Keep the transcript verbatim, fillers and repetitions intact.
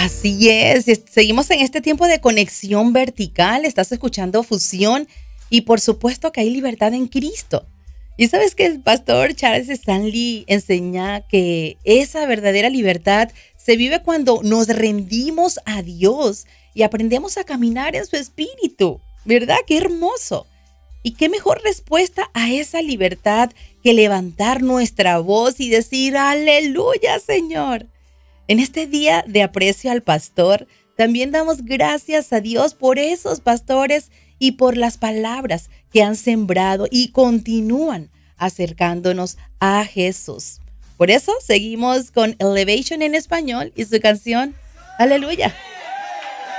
Así es, es- seguimos en este tiempo de conexión vertical, estás escuchando Fusión y por supuesto que hay libertad en Cristo. Y sabes que el pastor Charles Stanley enseña que esa verdadera libertad se vive cuando nos rendimos a Dios y aprendemos a caminar en su espíritu. ¿Verdad? Qué hermoso. Y qué mejor respuesta a esa libertad que levantar nuestra voz y decir, aleluya, Señor. En este día de aprecio al pastor, también damos gracias a Dios por esos pastores y por las palabras que han sembrado y continúan acercándonos a Jesús. Por eso seguimos con Elevation en español y su canción Aleluya.